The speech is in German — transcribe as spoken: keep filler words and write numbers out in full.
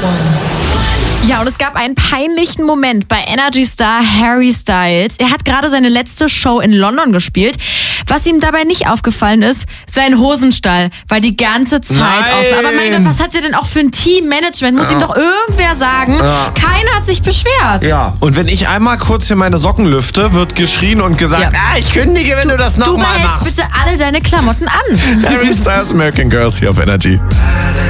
Ja, und es gab einen peinlichen Moment bei Energy-Star Harry Styles. Er hat gerade seine letzte Show in London gespielt. Was ihm dabei nicht aufgefallen ist, sein Hosenstall war die ganze Zeit Nein. offen. Aber mein Gott, was hat er denn auch für ein Teammanagement? Muss Ja. ihm doch irgendwer sagen. Ja. Keiner hat sich beschwert. Ja, und wenn ich einmal kurz hier meine Socken lüfte, wird geschrien und gesagt, Ja. ah, ich kündige, wenn du, das Du nochmal behältst machst. bitte alle deine Klamotten an. Harry Styles, American Girls hier auf Energy.